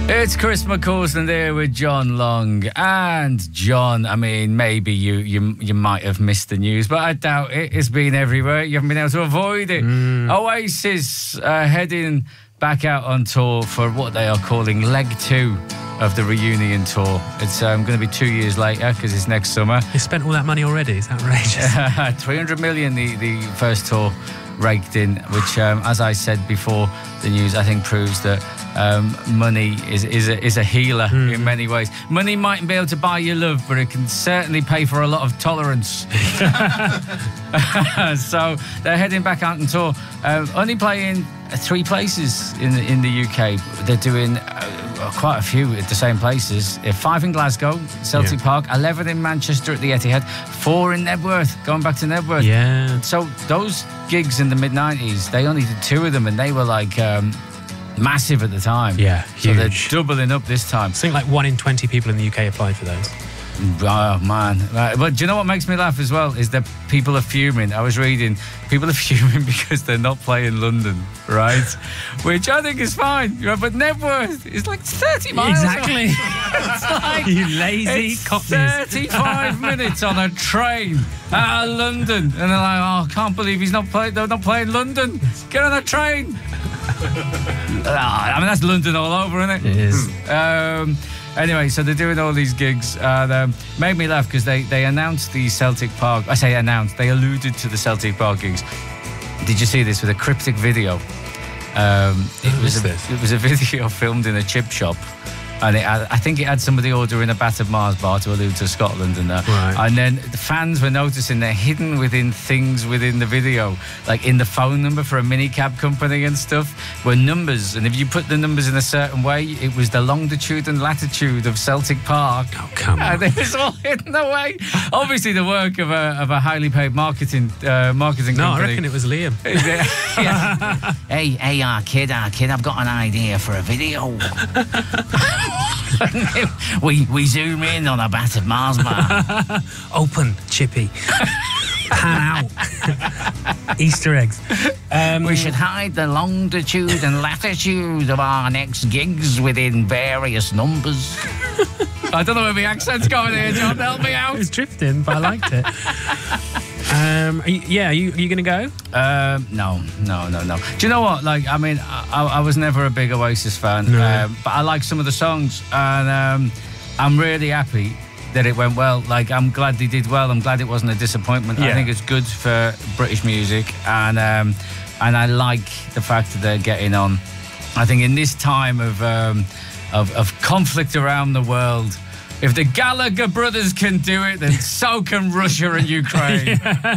It's Chris McCausland there with John Long. And John, I mean, maybe you might have missed the news, but I doubt it. It's been everywhere. You haven't been able to avoid it. Oasis heading back out on tour for what they are calling Leg 2 of the reunion tour. It's going to be 2 years later because it's next summer. They spent all that money already. It's outrageous. 300 million the first tour raked in, which, as I said before the news, I think proves that money is a healer in many ways. Money mightn't be able to buy you love, but it can certainly pay for a lot of tolerance. So they're heading back out on tour, only playing 3 places in the UK. They're doing quite a few at the same places. 5 in Glasgow, Celtic Park, 11 in Manchester at the Etihad, 4 in Knebworth, going back to Knebworth. Yeah. So those gigs in the mid-90s, they only did 2 of them, and they were like massive at the time. Yeah, huge. So they're doubling up this time. I think like 1 in 20 people in the UK applied for those. Oh, man. But do you know what makes me laugh as well is that people are fuming. I was reading, people are fuming because they're not playing London, right? Which I think is fine. But Knebworth is like 30 miles. Exactly. It's like, you lazy cockneys. 35 minutes on a train out of London. And they're like, oh, I can't believe they're not playing London. Get on a train. I mean, that's London all over, isn't it? It is. Anyway, so they're doing all these gigs. Made me laugh because they announced the Celtic Park. I say announced. They alluded to the Celtic Park gigs. Did you see this with a cryptic video? It was a video filmed in a chip shop. And I think it had somebody ordering a battered Mars bar to allude to Scotland and that. Right. And then the fans were noticing they're hidden within things within the video, like in the phone number for a minicab company and stuff, were numbers. And if you put the numbers in a certain way, it was the longitude and latitude of Celtic Park. Oh, come on. And it was all hidden away. Obviously, the work of a highly paid marketing company. No, I reckon it was Liam. Yeah. Hey, kid, I've got an idea for a video. we zoom in on a battered Mars bar. Open, Chippy. Pan out. Easter eggs. We should hide the longitude and latitude of our next gigs within various numbers. I don't know where my accent's going here, John. Help me out. It was drifting, but I liked it. Are you going to go? No. Do you know what? Like, I mean, I was never a big Oasis fan, but I like some of the songs, and I'm really happy that it went well. Like, I'm glad they did well. I'm glad it wasn't a disappointment. Yeah. I think it's good for British music, and I like the fact that they're getting on. I think in this time of conflict around the world, if the Gallagher brothers can do it, then so can Russia and Ukraine.